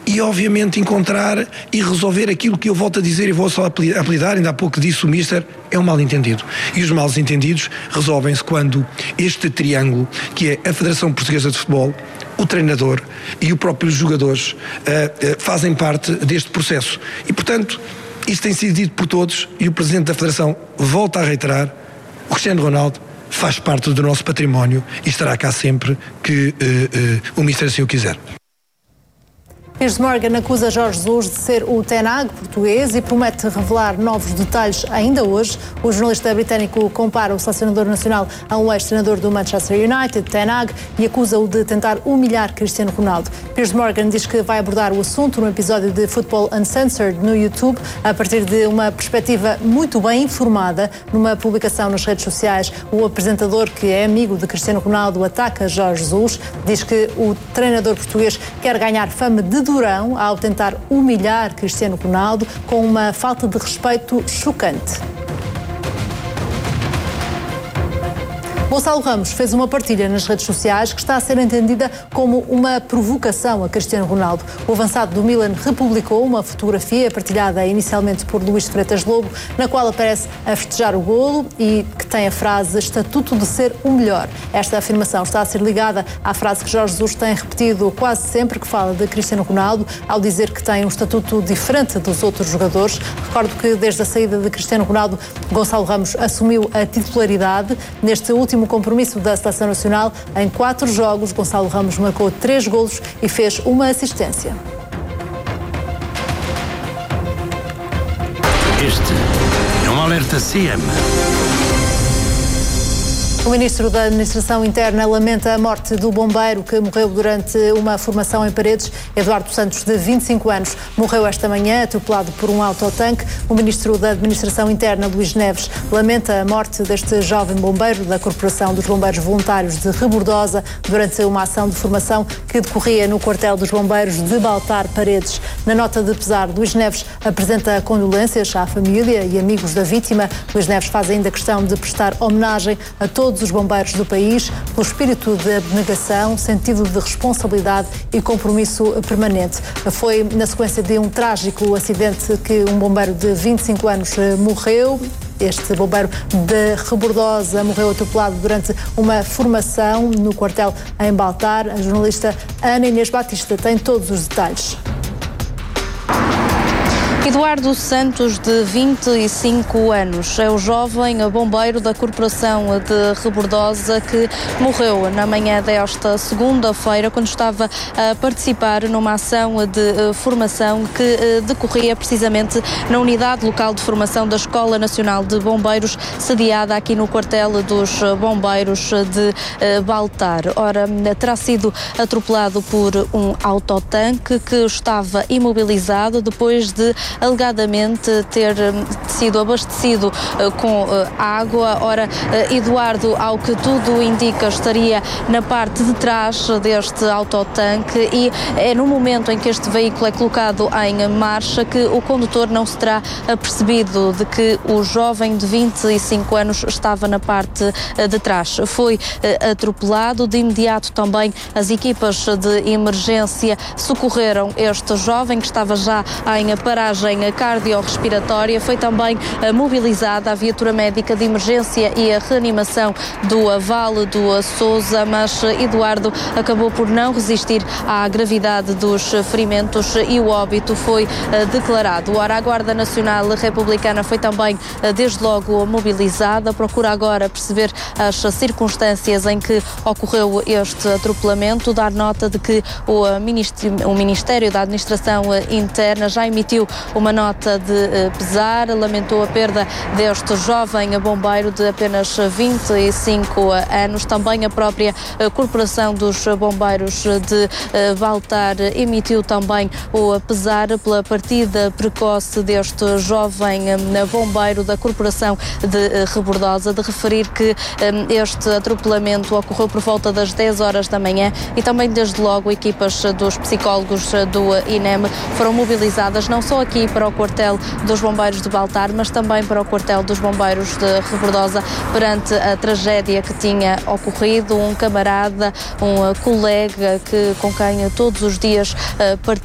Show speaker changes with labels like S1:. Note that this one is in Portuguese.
S1: e obviamente encontrar e resolver aquilo que eu volto a dizer e vou só apelidar, ainda há pouco disse o Mister, é um mal-entendido. E os mal-entendidos resolvem-se quando este triângulo, que é a Federação Portuguesa de Futebol, o treinador e os próprios jogadores fazem parte deste processo. E, portanto, isto tem sido dito por todos e o Presidente da Federação volta a reiterar, o Cristiano Ronaldo faz parte do nosso património e estará cá sempre que o Mister assim o quiser.
S2: Piers Morgan acusa Jorge Jesus de ser o Ten Hag português e promete revelar novos detalhes ainda hoje. O jornalista britânico compara o selecionador nacional a um ex-treinador do Manchester United, Ten Hag, e acusa-o de tentar humilhar Cristiano Ronaldo. Piers Morgan diz que vai abordar o assunto num episódio de Football Uncensored no YouTube, a partir de uma perspectiva muito bem informada. Numa publicação nas redes sociais, o apresentador, que é amigo de Cristiano Ronaldo, ataca Jorge Jesus, diz que o treinador português quer ganhar fama de durão ao tentar humilhar Cristiano Ronaldo com uma falta de respeito chocante. Gonçalo Ramos fez uma partilha nas redes sociais que está a ser entendida como uma provocação a Cristiano Ronaldo. O avançado do Milan republicou uma fotografia partilhada inicialmente por Luís Freitas Lobo, na qual aparece a festejar o golo e que tem a frase "estatuto de ser o melhor". Esta afirmação está a ser ligada à frase que Jorge Jesus tem repetido quase sempre que fala de Cristiano Ronaldo, ao dizer que tem um estatuto diferente dos outros jogadores. Recordo que desde a saída de Cristiano Ronaldo, Gonçalo Ramos assumiu a titularidade. Neste último compromisso da Seleção Nacional, em 4 jogos, Gonçalo Ramos marcou 3 golos e fez uma assistência.
S3: Este é um alerta CM.
S2: O Ministro da Administração Interna lamenta a morte do bombeiro que morreu durante uma formação em Paredes. Eduardo Santos, de 25 anos, morreu esta manhã atropelado por um autotanque. O Ministro da Administração Interna, Luís Neves, lamenta a morte deste jovem bombeiro da Corporação dos Bombeiros Voluntários de Rebordosa durante uma ação de formação que decorria no quartel dos bombeiros de Baltar, Paredes. Na nota de pesar, Luís Neves apresenta condolências à família e amigos da vítima. Luís Neves faz ainda questão de prestar homenagem a todos os bombeiros do país pelo espírito de abnegação, sentido de responsabilidade e compromisso permanente. Foi na sequência de um trágico acidente que um bombeiro de 25 anos morreu. Este bombeiro de Rebordosa morreu atropelado durante uma formação no quartel em Baltar. A jornalista Ana Inês Batista tem todos os detalhes.
S4: Eduardo Santos, de 25 anos, é o jovem bombeiro da Corporação de Rebordosa que morreu na manhã desta segunda-feira quando estava a participar numa ação de formação que decorria precisamente na unidade local de formação da Escola Nacional de Bombeiros, sediada aqui no quartel dos bombeiros de Baltar. Ora, terá sido atropelado por um autotanque que estava imobilizado depois de alegadamente ter sido abastecido com água. Ora, Eduardo, ao que tudo indica, estaria na parte de trás deste autotanque e é no momento em que este veículo é colocado em marcha que o condutor não se terá apercebido de que o jovem de 25 anos estava na parte de trás. Foi atropelado. De imediato também as equipas de emergência socorreram este jovem que estava já em paragem cardiorrespiratória. Foi também mobilizada a viatura médica de emergência e a reanimação do Vale do Sousa, mas Eduardo acabou por não resistir à gravidade dos ferimentos e o óbito foi declarado. Ora, a Guarda Nacional Republicana foi também desde logo mobilizada, procura agora perceber as circunstâncias em que ocorreu este atropelamento, dar nota de que o Ministério da Administração Interna já emitiu uma nota de pesar, lamentou a perda deste jovem bombeiro de apenas 25 anos. Também a própria Corporação dos Bombeiros de Baltar emitiu também o pesar pela partida precoce deste jovem bombeiro da Corporação de Rebordosa. De referir que este atropelamento ocorreu por volta das 10 horas da manhã e também desde logo equipas dos psicólogos do INEM foram mobilizadas não só aqui para o quartel dos bombeiros de Baltar, mas também para o quartel dos bombeiros de Rebordosa perante a tragédia que tinha ocorrido. Um camarada, um colega com quem todos os dias